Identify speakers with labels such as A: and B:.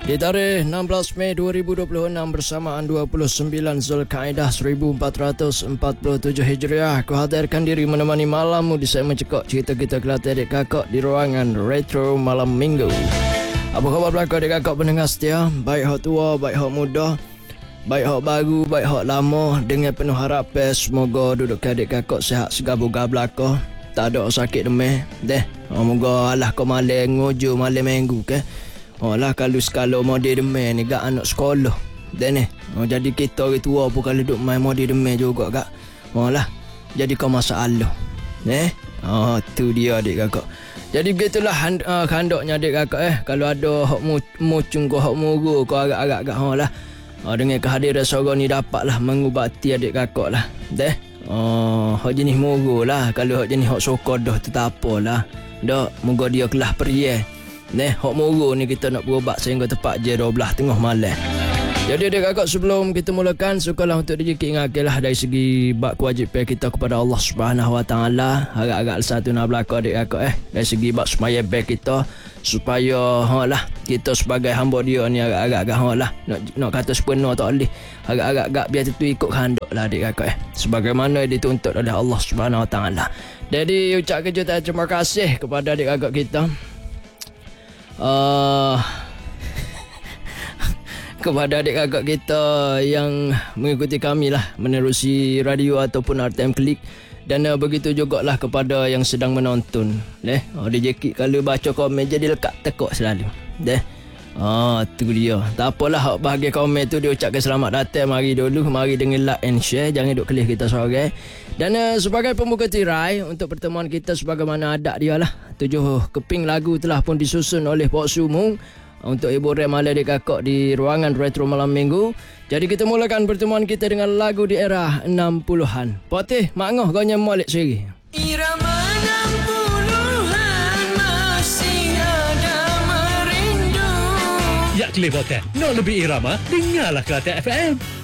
A: Di tarikh 16 Mei 2026 bersamaan 29 Zulkaidah 1447 Hijriah, aku hadirkan diri menemani malammu di segmen Cekok Cerita Kita Kelantan Adik Kakak di ruangan Retro Malam Minggu. Apa khabar belaka adik kakak pendengar setia? Baik hak tua, baik hak muda, baik hak baru, baik hak lama. Dengan penuh harapan semoga duduk adik kakak sihat segar-bugar belaka. Tak ada sakit demam. Moga Allah kau malam nguju malam minggu ke. Lah kalau sekala model demam ni gak anak sekolah. Jadi kita orang tua pun kalau duduk main model demam juga gak. Lah jadi kau masalah. Tu dia adik kakak. Jadi begitulah kandoknya adik kakak kalau ada hak mucung ko hak muru ko agak-agak gak lah. Dengan kehadiran seorang ni dapatlah mengubati adik kakak lah. Hak jenis muru lah. Kalau hak jenis hak sokodah tu tak apalah. Dak moga dia kelah periah. Hak muru ni kita nak berubat sehingga tepat je 12 tengah malam. Jadi adik kakak sebelum kita mulakan, sukalah untuk dijikit ingatkanlah dari segi bab kewajipan kita kepada Allah Subhanahu Wa Taala. Agak-agak satu nak berlaku adik kakak dari segi bab semaya baik kita supaya kita sebagai hamba dia ni agak-agak nak kata sepenuh tak boleh. Agak-agak biar tu ikut kehendak lah adik kakak sebagaimana dituntut oleh Allah Subhanahu Wa Taala. Jadi ucap kejutan terima kasih kepada adik kakak kita. Kepada adik kakak kita yang mengikuti kami lah menerusi radio ataupun RTM Klik, dan begitu jugalah kepada yang sedang menonton. DJK kalau baca komen jadi lekat tekuk selalu. Tu dia. Tak apalah hak bahagia komen tu dia ucapkan selamat datang. Mari dengan like and share, jangan duk kelih kita seorang. Dan sebagai pembuka tirai untuk pertemuan kita sebagaimana adat dia lah, 7 keping lagu telah pun disusun oleh Pok Sumung untuk hiburan malam adik kakak di ruangan Retro Malam Minggu. Jadi kita mulakan pertemuan kita dengan lagu di era 60-an. Potih, mak ngoh kau nyemol lek siri.
B: Irama 60-an masih ada merindu.
C: Ya Kelih Boten, nak lebih irama, dengarlah Kelantan FM.